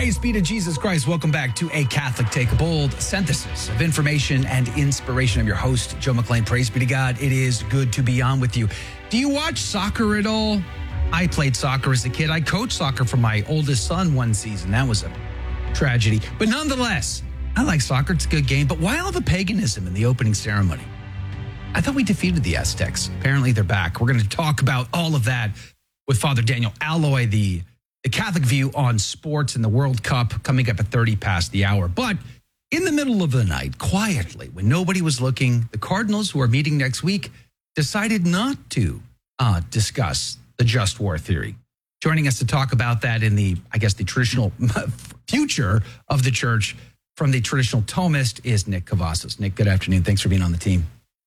Praise be to Jesus Christ. Welcome back to A Catholic Take a Bold, synthesis of information and inspiration. I'm your host, Joe McClain. Praise be to God. It is good to be on with you. Do you watch soccer at all? I played soccer as a kid. I coached soccer for my oldest son one season. That was a tragedy. But nonetheless, I like soccer. It's a good game. But why all the paganism in the opening ceremony? I thought we defeated the Aztecs. Apparently they're back. We're going to talk about all of that with Father Daniel Alloy, the Catholic view on sports and the World Cup, coming up at 30 past the hour. But in the middle of the night, quietly, when nobody was looking, the Cardinals, who are meeting next week, decided not to discuss the just war theory. Joining us to talk about that in the traditional future of the church from the traditional Thomist is Nick Cavazos. Nick, good afternoon. Thanks for being on the team.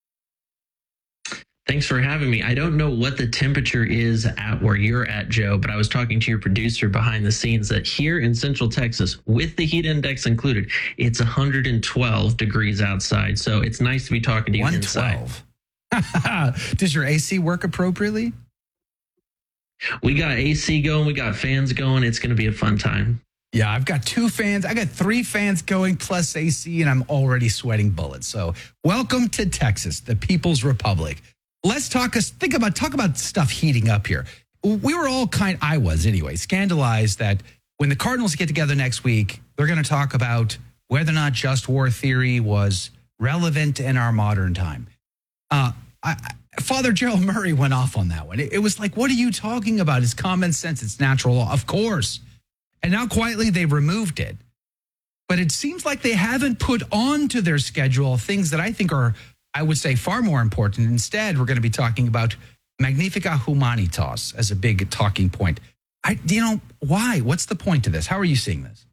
Thanks for having me. I don't know what the temperature is at where you're at, Joe, but I was talking to your producer behind the scenes that here in Central Texas, with the heat index included, it's 112 degrees outside. So it's nice to be talking to you inside. 112. Does your AC work appropriately? We got AC going. We got fans going. It's going to be a fun time. Yeah, I've got 2 fans. I got 3 fans going plus AC, and I'm already sweating bullets. So welcome to Texas, the People's Republic. Let's talk about stuff heating up here. We were all I was anyway, scandalized that when the Cardinals get together next week, they're going to talk about whether or not just war theory was relevant in our modern time. Father Gerald Murray went off on that one. It was like, what are you talking about? It's common sense. It's natural law. Of course. And now quietly they've removed it. But it seems like they haven't put onto their schedule things that I think are, I would say, far more important. Instead, we're going to be talking about Magnificat Humanitas as a big talking point. Why? What's the point to this? How are you seeing this?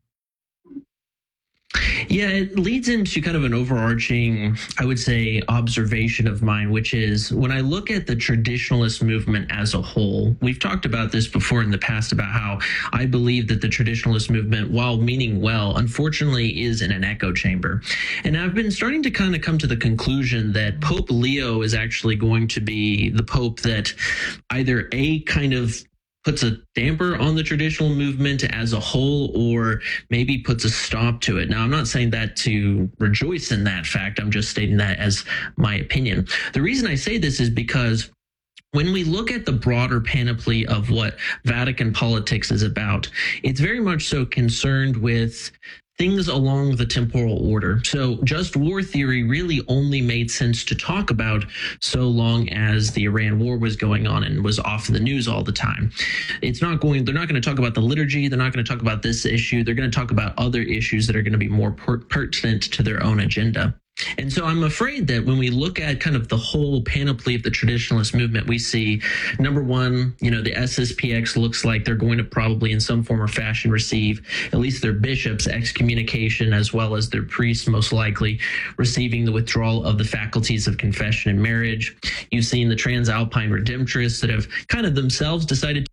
Yeah, it leads into kind of an overarching, I would say, observation of mine, which is when I look at the traditionalist movement as a whole, we've talked about this before in the past about how I believe that the traditionalist movement, while meaning well, unfortunately is in an echo chamber. And I've been starting to kind of come to the conclusion that Pope Leo is actually going to be the Pope that either kind of puts a damper on the traditional movement as a whole, or maybe puts a stop to it. Now, I'm not saying that to rejoice in that fact. I'm just stating that as my opinion. The reason I say this is because when we look at the broader panoply of what Vatican politics is about, it's very much so concerned with things along the temporal order. So just war theory really only made sense to talk about so long as the Iran war was going on and was off in the news all the time. They're not going to talk about the liturgy. They're not going to talk about this issue. They're going to talk about other issues that are going to be more pertinent to their own agenda. And so I'm afraid that when we look at kind of the whole panoply of the traditionalist movement, we see, number one, the SSPX looks like they're going to probably in some form or fashion receive at least their bishops' excommunication, as well as their priests most likely receiving the withdrawal of the faculties of confession and marriage. You've seen the Transalpine Redemptorists that have kind of themselves decided.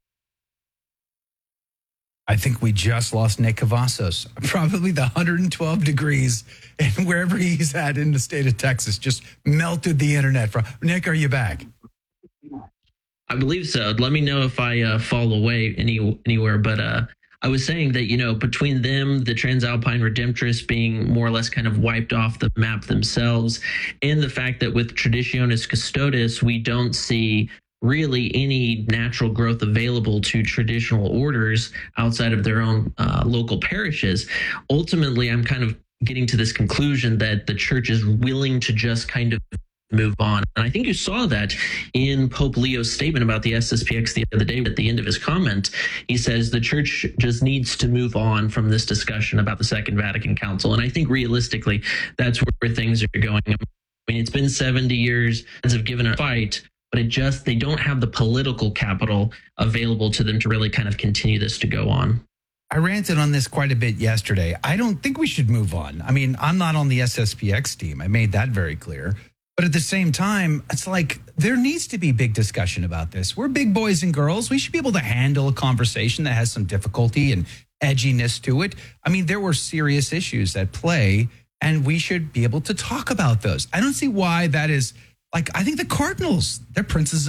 I think we just lost Nick Cavazos. Probably the 112 degrees and wherever he's at in the state of Texas just melted the internet. Nick, are you back? I believe so. Let me know if I fall away anywhere. But I was saying that, between them, the Transalpine Redemptorists being more or less kind of wiped off the map themselves, and the fact that with Traditionis Custodes, we don't see really any natural growth available to traditional orders outside of their own local parishes. Ultimately, I'm kind of getting to this conclusion that the church is willing to just kind of move on. And I think you saw that in Pope Leo's statement about the SSPX the other day. At the end of his comment, he says the church just needs to move on from this discussion about the Second Vatican Council. And I think realistically, that's where things are going. I mean, it's been 70 years since have given a fight, but they don't have the political capital available to them to really kind of continue this to go on. I ranted on this quite a bit yesterday. I don't think we should move on. I mean, I'm not on the SSPX team. I made that very clear. But at the same time, it's like there needs to be big discussion about this. We're big boys and girls. We should be able to handle a conversation that has some difficulty and edginess to it. I mean, there were serious issues at play, and we should be able to talk about those. I don't see why that is. Like, I think the Cardinals, they're princes